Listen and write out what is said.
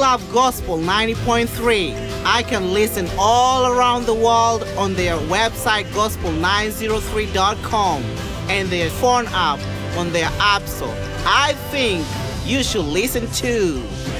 Love Gospel 90.3. I can listen all around the world on their website gospel903.com and their phone app on their app store. I think you should listen too.